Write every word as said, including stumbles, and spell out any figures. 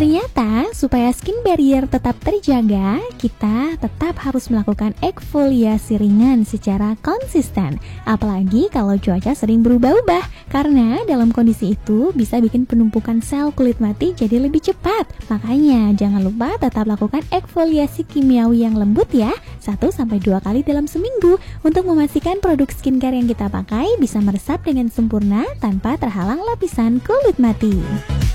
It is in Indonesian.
Ternyata, supaya skin barrier tetap terjaga, kita tetap harus melakukan eksfoliasi ringan secara konsisten. Apalagi kalau cuaca sering berubah-ubah, karena dalam kondisi itu bisa bikin penumpukan sel kulit mati jadi lebih cepat. Makanya, jangan lupa tetap lakukan eksfoliasi kimiawi yang lembut ya, satu sampai dua kali dalam seminggu, untuk memastikan produk skincare yang kita pakai bisa meresap dengan sempurna tanpa terhalang lapisan kulit mati.